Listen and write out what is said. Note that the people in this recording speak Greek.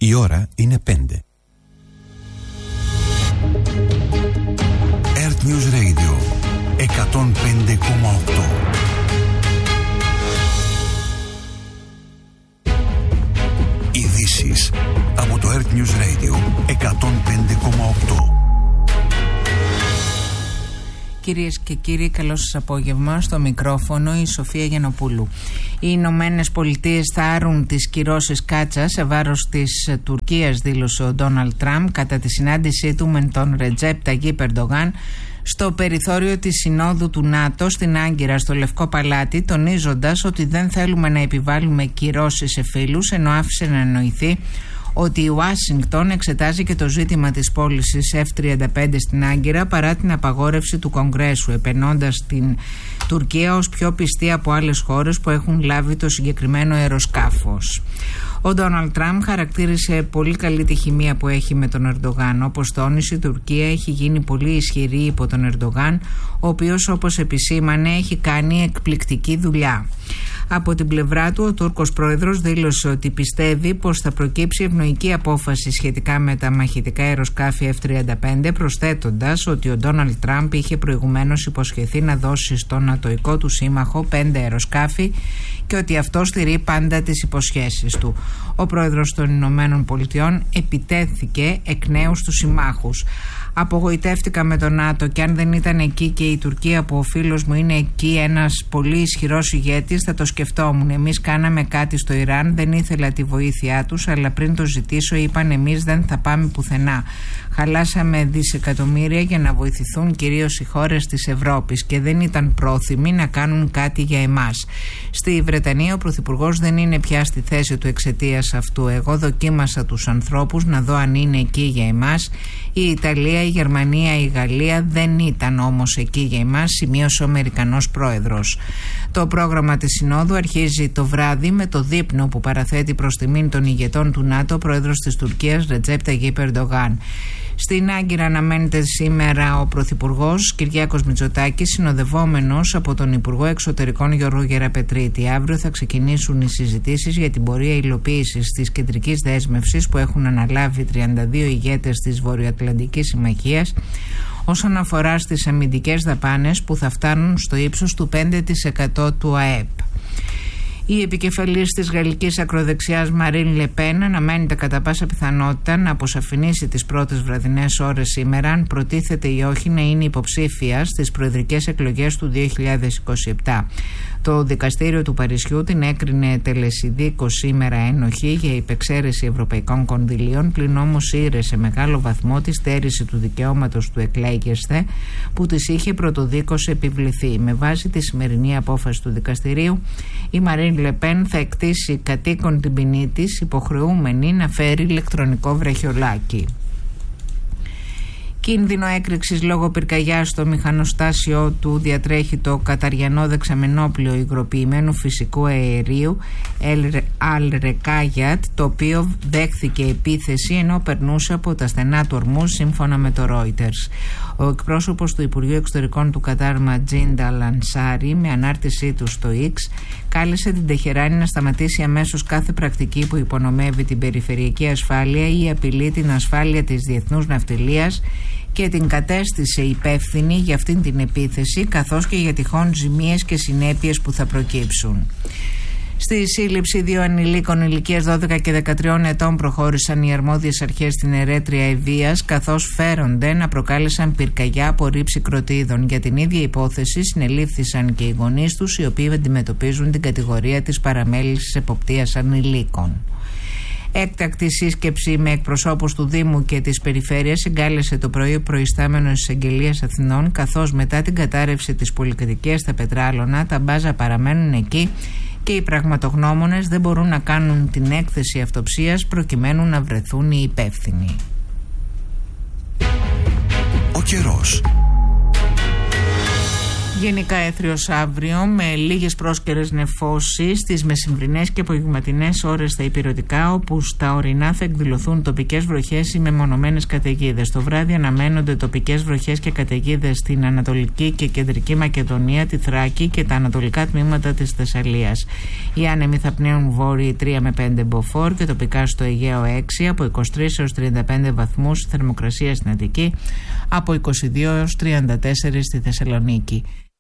Η ώρα είναι 5. Earth News Radio 105,8. Ειδήσεις από το Earth News Radio 105,8. Κυρίες και κύριοι, καλό σας απόγευμα. Στο μικρόφωνο η Σοφία Γιαννοπούλου. Οι Ηνωμένες Πολιτείες θα άρουν τις κυρώσεις κάτσα σε βάρος της Τουρκίας, δήλωσε ο Ντόναλντ Τραμπ κατά τη συνάντησή του με τον Ρετζέπ Ταγίπ Ερντογάν στο περιθώριο της Συνόδου του ΝΑΤΟ στην Άγκυρα στο Λευκό Παλάτι, τονίζοντας ότι δεν θέλουμε να επιβάλλουμε κυρώσεις σε φίλους, ενώ άφησε να εννοηθεί ότι η Ουάσιγκτον εξετάζει και το ζήτημα της πώλησης F-35 στην Άγκυρα παρά την απαγόρευση του Κογκρέσου, επενώντας την Τουρκία ως πιο πιστή από άλλες χώρες που έχουν λάβει το συγκεκριμένο αεροσκάφος. Ο Ντόναλντ Τραμπ χαρακτήρισε πολύ καλή τη χημεία που έχει με τον Ερντογάν. Όπως τόνισε, η Τουρκία έχει γίνει πολύ ισχυρή υπό τον Ερντογάν, ο οποίος, όπως επισήμανε, έχει κάνει εκπληκτική δουλειά. Από την πλευρά του, ο Τούρκος πρόεδρος δήλωσε ότι πιστεύει πως θα προκύψει ευνοϊκή απόφαση σχετικά με τα μαχητικά αεροσκάφη F-35, προσθέτοντας ότι ο Ντόναλντ Τραμπ είχε προηγουμένως υποσχεθεί να δώσει στον ατοικό του σύμμαχο 5 αεροσκάφη και ότι αυτό στηρεί πάντα τις υποσχέσεις του. Ο πρόεδρος των Ηνωμένων Πολιτειών επιτέθηκε εκ νέου στους συμμάχους. Απογοητεύτηκα με το ΝΑΤΟ και αν δεν ήταν εκεί και η Τουρκία που ο φίλος μου είναι εκεί ένας πολύ ισχυρός ηγέτης θα το σκεφτόμουν. Εμείς κάναμε κάτι στο Ιράν, δεν ήθελα τη βοήθειά τους, αλλά πριν το ζητήσω είπαν εμείς δεν θα πάμε πουθενά. Χαλάσαμε δισεκατομμύρια για να βοηθηθούν κυρίως οι χώρες της Ευρώπης και δεν ήταν πρόθυμοι να κάνουν κάτι για εμάς. Στη Βρετανία ο Πρωθυπουργός δεν είναι πια στη θέση του εξαιτίας αυτού. Εγώ δοκίμασα τους ανθρώπους να δω αν είναι εκεί για εμάς. Η Ιταλία, η Γερμανία, η Γαλλία δεν ήταν όμως εκεί για εμάς, σημείωσε ο Αμερικανός πρόεδρος. Το πρόγραμμα της Συνόδου αρχίζει το βράδυ με το δείπνο που παραθέτει προς τιμήν των ηγετών του ΝΑΤΟ ο πρόεδρος της Τουρκίας Ρετζέπ Ταγίπ Ερντογάν. Στην Άγκυρα αναμένεται σήμερα ο Πρωθυπουργός Κυριάκος Μητσοτάκης, συνοδευόμενος από τον Υπουργό Εξωτερικών Γιώργο Γεραπετρίτη. Αύριο θα ξεκινήσουν οι συζητήσεις για την πορεία υλοποίησης της κεντρικής δέσμευσης που έχουν αναλάβει 32 ηγέτες της Βορειοατλαντικής Συμμαχίας όσον αφορά στις αμυντικές δαπάνες που θα φτάνουν στο ύψος του 5% του ΑΕΠ. Η επικεφαλής της γαλλικής ακροδεξιάς Μαρίν Λεπέν αναμένεται κατά πάσα πιθανότητα να αποσαφηνίσει τις πρώτες βραδινές ώρες σήμερα αν προτίθεται ή όχι να είναι υποψήφια στις προεδρικές εκλογές του 2027. Το δικαστήριο του Παρισιού την έκρινε τελεσιδίκο σήμερα ένοχη για υπεξαίρεση ευρωπαϊκών κονδυλίων, πλην όμως ήρε σε μεγάλο βαθμό τη στέρηση του δικαιώματος του εκλέγεσθε που της είχε πρωτοδίκως επιβληθεί. Με βάση τη σημερινή απόφαση του δικαστηρίου, η Μαρίν Λεπέν θα εκτίσει κατοίκον την ποινή της, υποχρεούμενη να φέρει ηλεκτρονικό βραχιολάκι. Κίνδυνο έκρηξης λόγω πυρκαγιάς στο μηχανοστάσιο του διατρέχει το καταριανό δεξαμενόπλιο υγροποιημένου φυσικού αερίου Al-Rekayat, το οποίο δέχθηκε επίθεση ενώ περνούσε από τα στενά του ορμούς, σύμφωνα με το Reuters. Ο εκπρόσωπος του Υπουργείου Εξωτερικών του Κατάρ, Ματζίντ Αλ-Ανσάρι, με ανάρτησή του στο X, κάλεσε την Τεχεράνη να σταματήσει αμέσως κάθε πρακτική που υπονομεύει την περιφερειακή ασφάλεια ή απειλεί την ασφάλεια της διεθνούς ναυτιλίας και την κατέστησε υπεύθυνη για αυτήν την επίθεση, καθώς και για τυχόν ζημίες και συνέπειες που θα προκύψουν. Στη σύλληψη 2 ανηλίκων ηλικίας 12 και 13 ετών προχώρησαν οι αρμόδιες αρχές στην Ερέτρια Ευβοίας, καθώς φέρονται να προκάλεσαν πυρκαγιά από ρήψη κροτίδων. Για την ίδια υπόθεση συνελήφθησαν και οι γονείς τους, οι οποίοι αντιμετωπίζουν την κατηγορία της παραμέλησης εποπτείας ανηλίκων. Έκτακτη σύσκεψη με εκπροσώπους του Δήμου και της Περιφέρειας συγκάλεσε το πρωί ο προϊστάμενος της Εισαγγελίας Αθηνών, καθώς μετά την κατάρρευση της πολυκατοικίας στα Πετράλωνα τα μπάζα παραμένουν εκεί και οι πραγματογνώμονες δεν μπορούν να κάνουν την έκθεση αυτοψίας προκειμένου να βρεθούν οι υπεύθυνοι. Ο καιρός. Γενικά έθριος αύριο με λίγες πρόσκαιρες νεφώσεις στις μεσημβρινές και απογευματινές ώρες στα ηπειρωτικά, όπου στα ορεινά θα εκδηλωθούν τοπικές βροχές ή μεμονωμένες καταιγίδες. Το βράδυ αναμένονται τοπικές βροχές και καταιγίδες στην Ανατολική και Κεντρική Μακεδονία, τη Θράκη και τα ανατολικά τμήματα της Θεσσαλίας. Οι άνεμοι θα πνέουν βόρειοι 3 με 5 μποφόρ και τοπικά στο Αιγαίο 6, από 23 έως 35 βαθμούς θερμοκρασία στην Αττική, από 22 έως 34 στη Θεσσαλονίκη.